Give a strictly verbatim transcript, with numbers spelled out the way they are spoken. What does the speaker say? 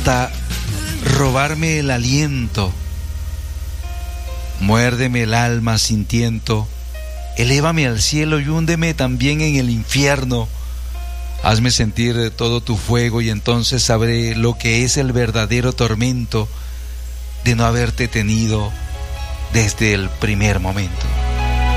hasta robarme el aliento. Muérdeme el alma sin tiento, elévame al cielo y húndeme también en el infierno. Hazme sentir todo tu fuego y entonces sabré lo que es el verdadero tormento de no haberte tenido desde el primer momento.